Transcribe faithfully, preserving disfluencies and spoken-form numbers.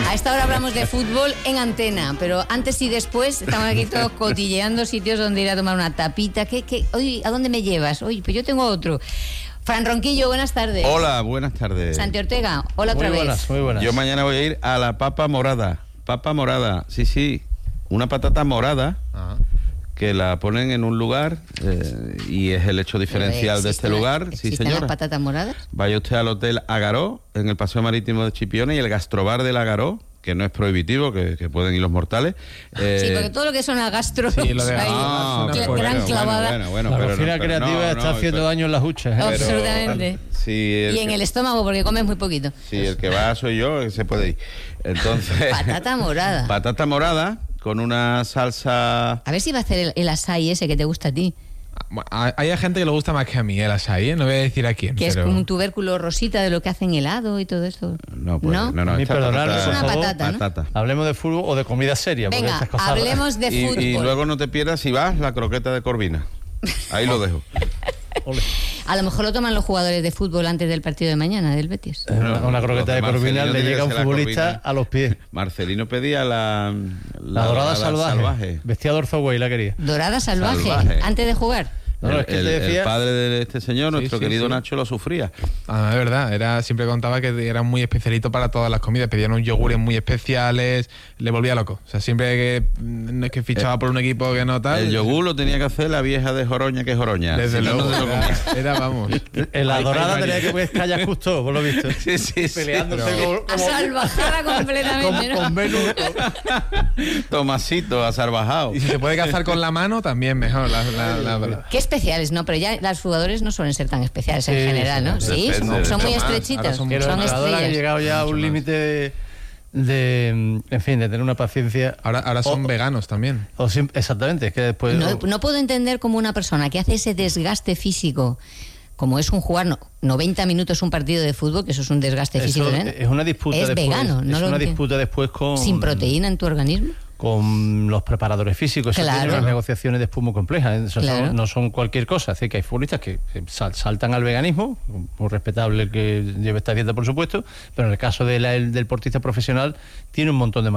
A esta hora hablamos de fútbol en antena, pero antes y después estamos aquí todos cotilleando sitios donde ir a tomar una tapita. ¿Qué, qué? Oye, ¿a dónde me llevas? Oye, pues yo tengo otro. Fran Ronquillo, buenas tardes. Hola, buenas tardes. Santi Ortega, hola otra muy vez. Buenas, muy buenas. Yo mañana voy a ir a la papa morada. Papa morada, sí, sí. Una patata morada. Ajá. Que la ponen en un lugar eh, y es el hecho diferencial de este lugar. Sí, señora. ¿Las patatas moradas? Vaya usted al Hotel Agaró, en el Paseo Marítimo de Chipiona, y el gastrobar del Agaró, que no es prohibitivo, que, que pueden ir los mortales. Eh, sí, porque todo lo que son a gastro, sí, lo de ahí, ah, gran bueno, clavada. Bueno, bueno, la bueno, cocina no, creativa no, está no, haciendo pero, daño en las huchas. ¿eh? Absolutamente. Pero, sí, el y en que, el estómago, porque comes muy poquito. Sí, el que va soy yo, que se puede ir. Entonces, patata morada. Patata morada con una salsa. A ver si va a hacer el, el açaí ese que te gusta a ti. Hay gente que le gusta más que a mí el açaí, ¿eh? No voy a decir a quién. Que pero... es como un tubérculo rosita de lo que hacen helado y todo esto. No, pues, no, no, no. A mí, perdonad, es una favor, patata, ¿no? patata. Hablemos de fútbol o de comida seria. Venga, estas cosas... hablemos de y, fútbol. Y luego no te pierdas, si vas, la croqueta de Corvina. Ahí lo dejo. A lo mejor lo toman los jugadores de fútbol antes del partido de mañana del Betis. Una, una croqueta de Corvina le llega a un futbolista a los pies. Marcelino pedía la... La, la dorada, dorada salvaje. salvaje. Vestía Dorzo y la quería. Dorada salvaje, salvaje. Antes de jugar. No, el, es que el, decía... el padre de este señor, nuestro sí, sí, querido sí. Nacho, lo sufría. Ah, es verdad, era, siempre contaba que era muy especialito para todas las comidas, pedían unos yogures muy especiales, le volvía loco. O sea, siempre que, no es que fichaba eh, por un equipo que no tal... El yogur lo tenía que hacer la vieja de Joroña, que es Joroña. Desde si luego, no, no era, era, vamos... En la dorada tenía que poner callas justo, por lo visto. Sí, sí, peleándose sí, como, como... A salvajada completamente, con, ¿no? con menú. Tomasito, a salvajado. Y si se puede cazar con la mano, también mejor. La, la, la, la... Qué especiales, ¿no? Pero ya los jugadores no suelen ser tan especiales en sí, general, ¿no? Sí, sí son, son muy estrechitos. Son, son estrellas. Han llegado ya a un límite de, de, en fin, de tener una paciencia. Ahora, ahora son o, veganos también. O, exactamente, es que después. No, o, no puedo entender cómo una persona que hace ese desgaste físico, como es un jugar no, noventa minutos un partido de fútbol, que eso es un desgaste físico, eso, ¿eh? Es una disputa es después. Vegano, es no una lo disputa después con. Sin proteína en tu organismo. Con los preparadores físicos, claro. Eso tiene unas negociaciones después muy complejas, eso claro. son, no son cualquier cosa, es decir, que hay futbolistas que sal, saltan al veganismo, muy respetable el que lleve esta dieta por supuesto, pero en el caso de la, el, del deportista profesional tiene un montón de